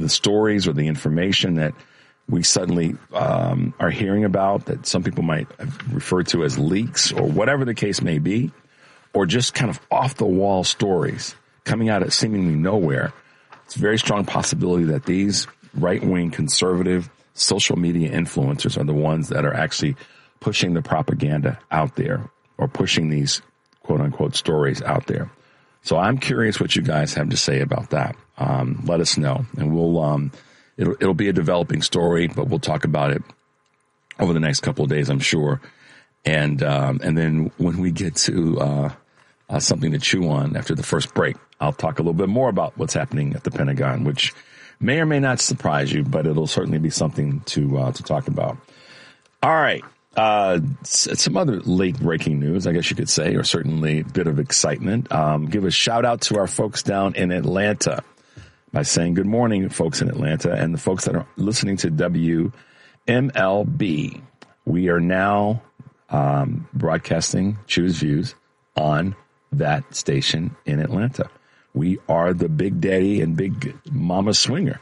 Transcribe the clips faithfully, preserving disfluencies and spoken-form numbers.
the stories or the information that we suddenly um, are hearing about that some people might refer to as leaks or whatever the case may be, or just kind of off-the-wall stories coming out of seemingly nowhere, it's a very strong possibility that these right-wing conservative social media influencers are the ones that are actually pushing the propaganda out there or pushing these quote-unquote stories out there. So I'm curious what you guys have to say about that. Um, let us know, and we'll um, it'll, it'll be a developing story, but we'll talk about it over the next couple of days, I'm sure. And um, and then when we get to uh, uh, something to chew on after the first break, I'll talk a little bit more about what's happening at the Pentagon, which may or may not surprise you, but it'll certainly be something to uh, to talk about. All right. Uh, some other late breaking news, I guess you could say, or certainly a bit of excitement. Um, give a shout out to our folks down in Atlanta by saying good morning, folks in Atlanta, and the folks that are listening to W M L B. We are now um, broadcasting Choose Views on that station in Atlanta. We are the Big Daddy and Big Mama Swinger.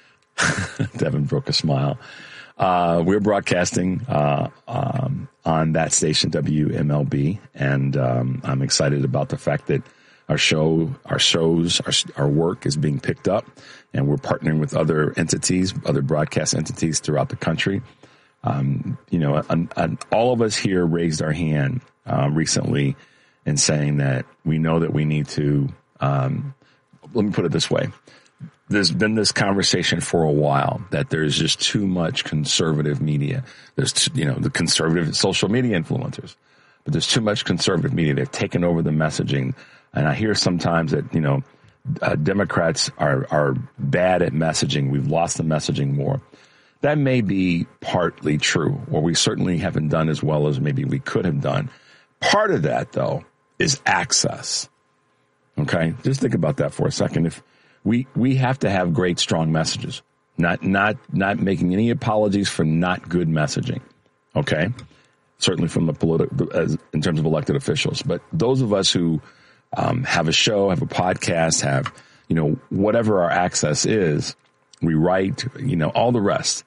Devin broke a smile. Uh, we're broadcasting uh, um, on that station, W M L B, and um, I'm excited about the fact that our show, our shows, our, our work is being picked up, and we're partnering with other entities, other broadcast entities throughout the country. Um, you know, an, an, all of us here raised our hand um, recently in saying that we know that we need to. Um, let me put it this way. There's been this conversation for a while that there's just too much conservative media. There's, too, you know, the conservative social media influencers, but there's too much conservative media. They've taken over the messaging. And I hear sometimes that, you know, uh, Democrats are, are bad at messaging. We've lost the messaging more. That may be partly true, or we certainly haven't done as well as maybe we could have done. Part of that, though, is access. Okay. Just think about that for a second. If, We we have to have great, strong messages, not not not making any apologies for not good messaging, okay? Certainly from the political, as in terms of elected officials. But those of us who um, have a show, have a podcast, have, you know, whatever our access is, we write, you know, all the rest.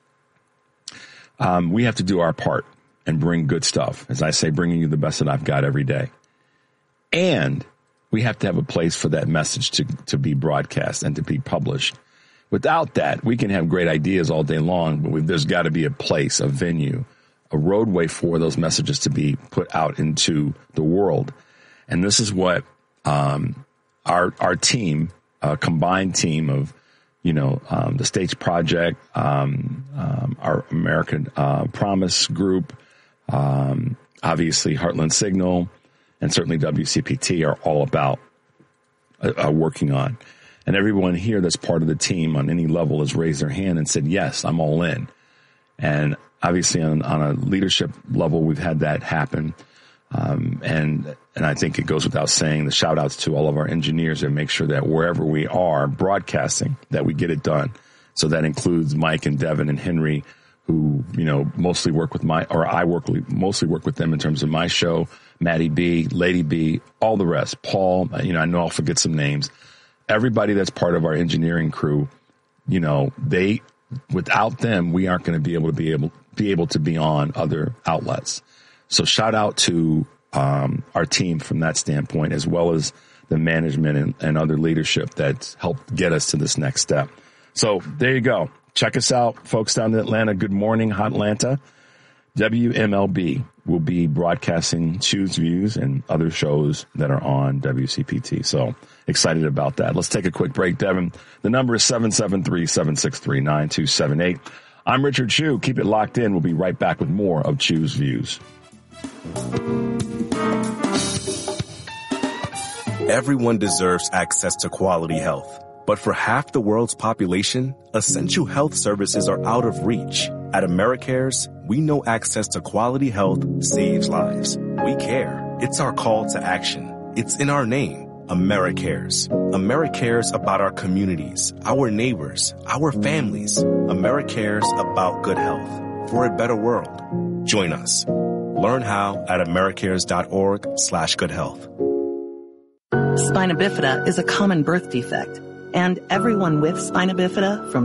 Um, we have to do our part and bring good stuff. As I say, bringing you the best that I've got every day. And we have to have a place for that message to, to be broadcast and to be published. Without that, we can have great ideas all day long, but there's got to be a place, a venue, a roadway for those messages to be put out into the world. And this is what um, our our team, a combined team of, you know, um, the Stage Project, um, um, our American uh, Promise Group, um, obviously Heartland Signal, and certainly W C P T are all about uh, uh, working on. And everyone here that's part of the team on any level has raised their hand and said, yes, I'm all in. And obviously on, on a leadership level, we've had that happen. Um, and and I think it goes without saying, the shout outs to all of our engineers and make sure that wherever we are broadcasting, that we get it done. So that includes Mike and Devin and Henry, who, you know, mostly work with my, or I work mostly work with them in terms of my show, Maddie B, Lady B, all the rest, Paul, you know, I know I'll forget some names. Everybody that's part of our engineering crew, you know, they, without them, we aren't going to be able to be able, be able to be on other outlets. So shout out to, um, our team from that standpoint, as well as the management and, and other leadership that's helped get us to this next step. So there you go. Check us out, folks down in Atlanta. Good morning, Hotlanta. W M L B will be broadcasting Choose Views and other shows that are on W C P T. So excited about that. Let's take a quick break, Devin. The number is seven seven three, seven six three, nine two seven eight. I'm Richard Chu. Keep it locked in. We'll be right back with more of Choose Views. Everyone deserves access to quality health. But for half the world's population, essential health services are out of reach. At AmeriCares, we know access to quality health saves lives. We care. It's our call to action. It's in our name, AmeriCares. AmeriCares about our communities, our neighbors, our families. AmeriCares about good health for a better world. Join us. Learn how at americares.org slash good health. Spina bifida is a common birth defect, and everyone with spina bifida, from